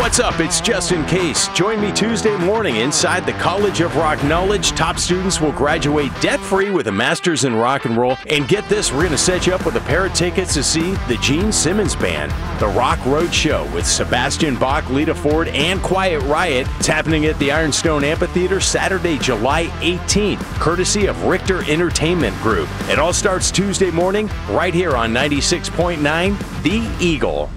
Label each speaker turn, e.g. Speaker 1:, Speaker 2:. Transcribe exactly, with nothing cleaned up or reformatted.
Speaker 1: What's up? It's Justin Case. Join me Tuesday morning inside the College of Rock Knowledge. Top students will graduate debt-free with a master's in rock and roll. And get this, we're going to set you up with a pair of tickets to see the Gene Simmons Band. The Rock Road Show with Sebastian Bach, Lita Ford, and Quiet Riot. It's happening at the Ironstone Amphitheater Saturday, July eighteenth, courtesy of Richter Entertainment Group. It all starts Tuesday morning right here on ninety-six point nine The Eagle.